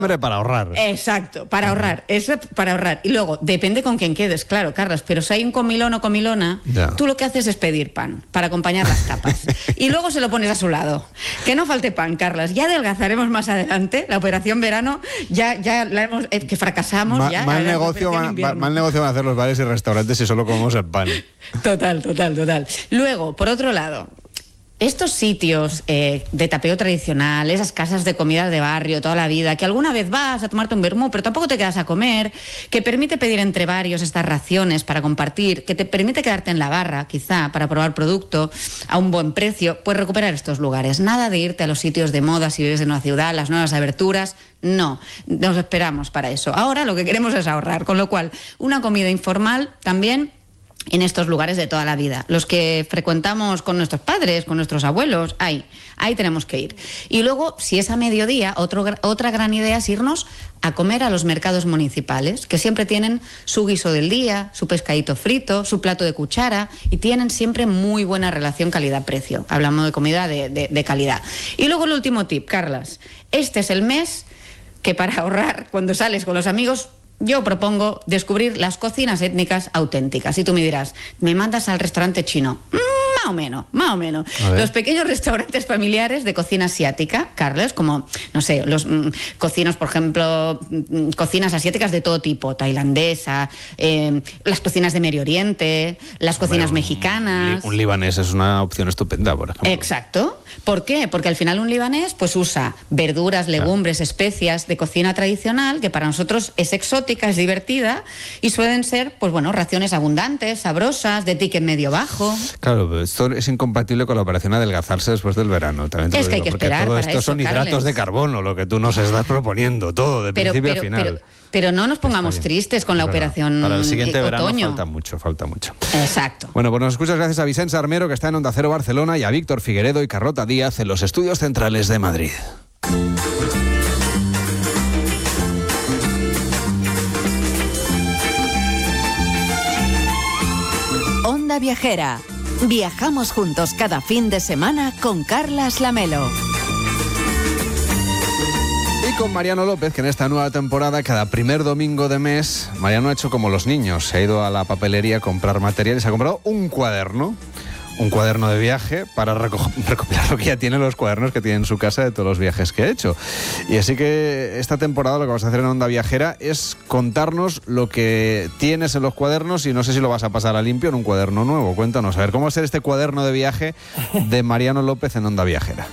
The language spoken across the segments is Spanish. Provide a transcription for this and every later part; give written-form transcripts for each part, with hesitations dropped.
Hombre, para ahorrar. Exacto, para ahorrar. Eso para ahorrar. Y luego, depende con quién quedes, claro, Carlas, pero si hay un comilón o comilona, tú lo que haces es pedir pan para acompañar las tapas. Y luego se lo pones a su lado. Que no falte pan, Carlas. Ya adelgazaremos más adelante. La operación verano ya la hemos... que fracasamos. Mal negocio van a hacer los bares y restaurantes si solo comemos el pan. Total. Luego, por otro lado... Estos sitios de tapeo tradicional, esas casas de comida de barrio toda la vida, que alguna vez vas a tomarte un vermú, pero tampoco te quedas a comer, que permite pedir entre varios estas raciones para compartir, que te permite quedarte en la barra, quizá, para probar producto a un buen precio, pues recuperar estos lugares. Nada de irte a los sitios de moda si vives en una ciudad, las nuevas aberturas, no, nos esperamos para eso. Ahora lo que queremos es ahorrar, con lo cual, una comida informal también... en estos lugares de toda la vida, los que frecuentamos con nuestros padres, con nuestros abuelos, ahí tenemos que ir. Y luego, si es a mediodía, otra gran idea es irnos a comer a los mercados municipales, que siempre tienen su guiso del día, su pescadito frito, su plato de cuchara, y tienen siempre muy buena relación calidad-precio. Hablamos de comida de calidad. Y luego el último tip, Carlas. Este es el mes que para ahorrar, cuando sales con los amigos... Yo propongo descubrir las cocinas étnicas auténticas. Y tú me dirás, ¿me mandas al restaurante chino? Más o menos. Los pequeños restaurantes familiares de cocina asiática, Carlos, como, no sé, los cocinas, por ejemplo, cocinas asiáticas de todo tipo, tailandesa, las cocinas de Medio Oriente, las cocinas mexicanas. Un libanés es una opción estupenda, por ejemplo. Exacto. ¿Por qué? Porque al final un libanés pues usa verduras, legumbres, especias de cocina tradicional, que para nosotros es exótica, es divertida, y suelen ser, pues bueno, raciones abundantes, sabrosas, de ticket medio bajo. Claro, esto es incompatible con la operación adelgazarse después del verano. También es que hay que esperar todo para esto eso, son hidratos Carles. De carbono, lo que tú nos estás proponiendo, todo, de principio a final. Pero no nos pongamos tristes con la operación para el siguiente otoño. Verano falta mucho. Exacto. Bueno, pues nos escuchas gracias a Vicente Armero, que está en Onda Cero Barcelona, y a Víctor Figueredo y Carlota Díaz en los estudios centrales de Madrid. Onda Viajera. Viajamos juntos cada fin de semana con Carlas Lamelo. Y con Mariano López, que en esta nueva temporada, cada primer domingo de mes, Mariano ha hecho como los niños. Se ha ido a la papelería a comprar materiales, ha comprado un cuaderno de viaje para recopilar lo que ya tiene, los cuadernos que tiene en su casa de todos los viajes que ha hecho. Y así que esta temporada lo que vamos a hacer en Onda Viajera es contarnos lo que tienes en los cuadernos, y no sé si lo vas a pasar a limpio en un cuaderno nuevo. Cuéntanos, a ver, ¿cómo va a ser este cuaderno de viaje de Mariano López en Onda Viajera?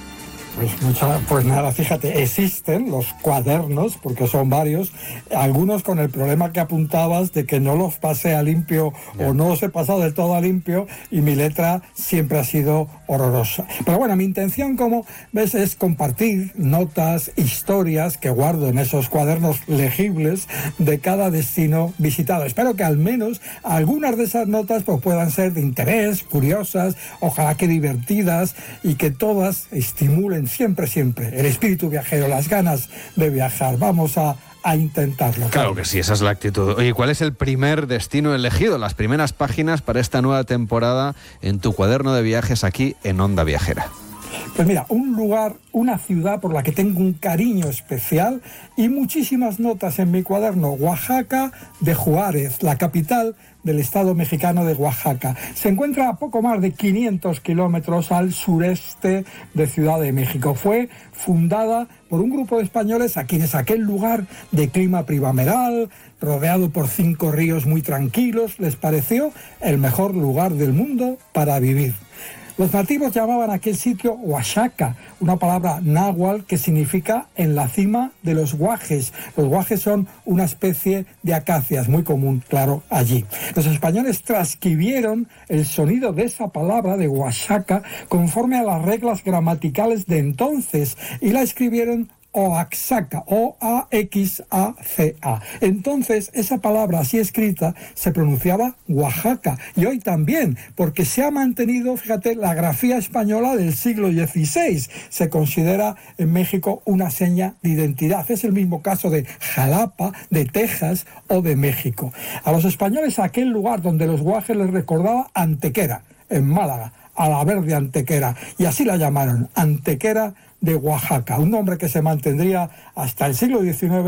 Pues nada, fíjate, existen los cuadernos, porque son varios, algunos con el problema que apuntabas de que no los pasé a limpio o no los he pasado del todo a limpio, y mi letra siempre ha sido horrorosa. Pero bueno, mi intención, como ves, es compartir notas, historias que guardo en esos cuadernos legibles de cada destino visitado. Espero que al menos algunas de esas notas pues puedan ser de interés, curiosas, ojalá que divertidas, y que todas estimulen siempre el espíritu viajero, las ganas de viajar. Vamos a intentarlo. Claro que sí, esa es la actitud. Oye, ¿cuál es el primer destino elegido, las primeras páginas para esta nueva temporada en tu cuaderno de viajes aquí en Onda Viajera? Pues mira, un lugar, una ciudad por la que tengo un cariño especial y muchísimas notas en mi cuaderno: Oaxaca de Juárez, la capital del estado mexicano de Oaxaca. Se encuentra a poco más de 500 kilómetros al sureste de Ciudad de México. Fue fundada por un grupo de españoles a quienes aquel lugar de clima primaveral, rodeado por 5 ríos muy tranquilos, les pareció el mejor lugar del mundo para vivir. Los nativos llamaban a aquel sitio Oaxaca, una palabra náhuatl que significa en la cima de los guajes. Los guajes son una especie de acacias muy común, claro, allí. Los españoles transcribieron el sonido de esa palabra de Oaxaca conforme a las reglas gramaticales de entonces y la escribieron Oaxaca, O-A-X-A-C-A. Entonces, esa palabra así escrita se pronunciaba Oaxaca, y hoy también, porque se ha mantenido, fíjate, la grafía española del siglo XVI. Se considera en México una seña de identidad. Es el mismo caso de Jalapa, de Texas o de México. A los españoles, aquel lugar donde los guajes les recordaba Antequera, en Málaga, a la verde Antequera, y así la llamaron, Antequera de Oaxaca, un nombre que se mantendría hasta el siglo XIX